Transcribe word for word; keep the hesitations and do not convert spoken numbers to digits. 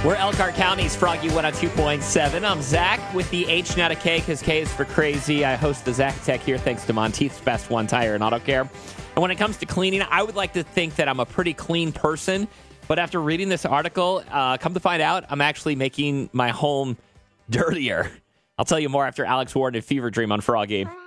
We're Elkhart County's Froggy one oh two point seven. I'm Zach with the H, not a K, because K is for crazy. I host the Zach Tech here thanks to Monteith's Best One Tire and Auto Care. And when it comes to cleaning, I would like to think that I'm a pretty clean person. But after reading this article, uh, come to find out, I'm actually making my home dirtier. I'll tell you more after Alex Ward and Fever Dream on Froggy.